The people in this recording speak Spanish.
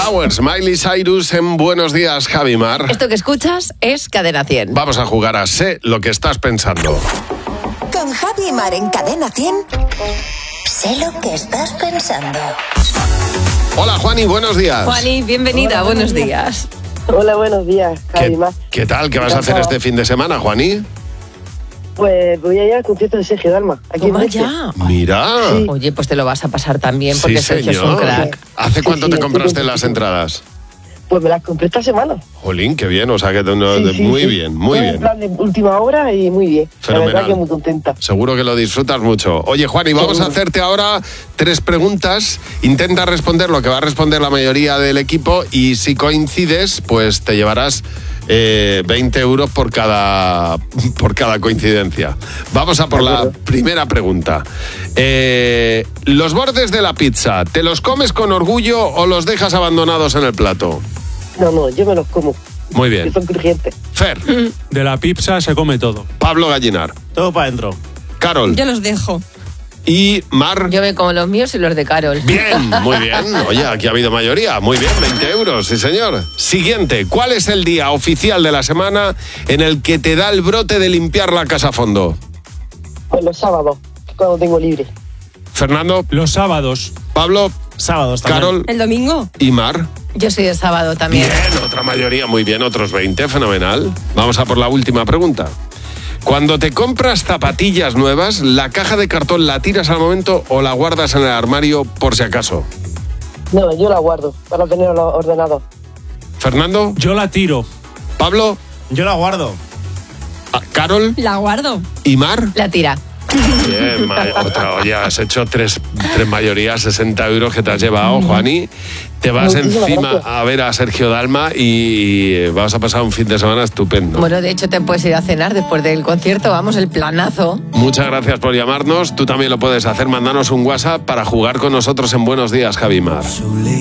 Flowers, Miley Cyrus en Buenos Días, Javi Mar. Esto que escuchas es Cadena 100. Vamos a jugar a Sé lo que estás pensando. Con Javi Mar en Cadena 100. Sé lo que estás pensando. Hola, Juani, buenos días. Juani, bienvenida, buenos días. Hola, buenos días, Javi Mar. ¿Qué tal? ¿Qué vas a hacer este fin de semana, Juani? Pues voy a ir al concierto de Sergio Dalma. Aquí en Toma Murcia. ya. Mira. Sí. Oye, pues te lo vas a pasar también porque Sí, Sergio es un señor. crack. ¿Hace cuánto Sí, te sí, compraste estoy las contento. entradas? Pues me las compré esta semana. Jolín, qué bien, o sea que Sí, muy sí. bien, muy Todo bien. en plan de última hora y muy bien. Fenomenal. La verdad que muy contenta. Seguro que lo disfrutas mucho. Oye, Juani, vamos a hacerte ahora 3 preguntas. Intenta responder lo que va a responder la mayoría del equipo y si coincides, pues te llevarás 20 euros por cada coincidencia. Vamos a por la primera pregunta. ¿Los bordes de la pizza, te los comes con orgullo o los dejas abandonados en el plato? No, yo me los como. Muy Que bien. son crujientes. Fer, De la pizza se come todo. Pablo Gallinar, Todo para adentro. Carol Yo los dejo. y Mar. Yo me como los míos y los de Carol. Bien, muy bien. Oye, aquí ha habido mayoría. Muy bien, 20 euros, sí señor. Siguiente, ¿cuál es el día oficial de la semana en el que te da el brote de limpiar la casa a fondo? Pues los sábados, cuando tengo libre. Fernando, Los sábados. Pablo, Sábados también. Carol ¿El domingo? y Mar. Yo soy de sábado también. Bien, otra mayoría, muy bien, otros 20, fenomenal. Vamos a por la última pregunta. Cuando te compras zapatillas nuevas, ¿la caja de cartón la tiras al momento o la guardas en el armario por si acaso? No, yo la guardo para tenerlo ordenado. Fernando, Yo la tiro. Pablo, Yo la guardo. Carol La guardo. y Mar. La tira. Bien, otra, oye, has hecho tres mayorías, 60 euros que te has llevado, Juani. Te vas Muchísimas encima gracias. a ver a Sergio Dalma y vas a pasar un fin de semana estupendo. Bueno, de hecho te puedes ir a cenar después del concierto, vamos, el planazo. Muchas gracias por llamarnos. Tú también lo puedes hacer. Mándanos un WhatsApp para jugar con nosotros en Buenos Días, Javi Mar.